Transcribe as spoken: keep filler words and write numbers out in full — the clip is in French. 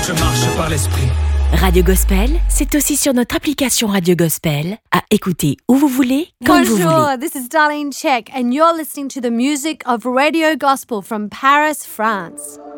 Je marche par l'esprit. Radio Gospel, c'est aussi sur notre application Radio Gospel, à écouter où vous voulez, quand vous voulez. Bonjour, this is Darlene Check and you're listening to the music of Radio Gospel from Paris, France.